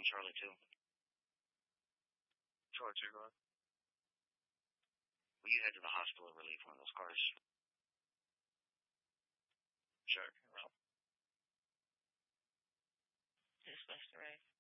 Charlie 2. Charlie 2, go ahead. Will you head to the hospital and relieve one of those cars? Check. Route. Dispatch the right.